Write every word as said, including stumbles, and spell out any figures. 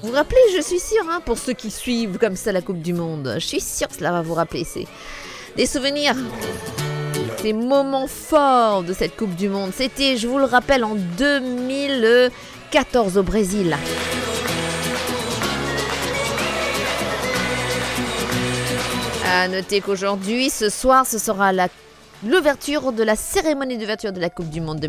Vous vous rappelez, je suis sûre, hein, pour ceux qui suivent comme ça la Coupe du Monde, je suis sûre que cela va vous rappeler. C'est des souvenirs, des moments forts de cette Coupe du Monde. C'était, je vous le rappelle, en deux mille quatorze au Brésil. À noter qu'aujourd'hui, ce soir, ce sera la, l'ouverture de la cérémonie d'ouverture de la Coupe du Monde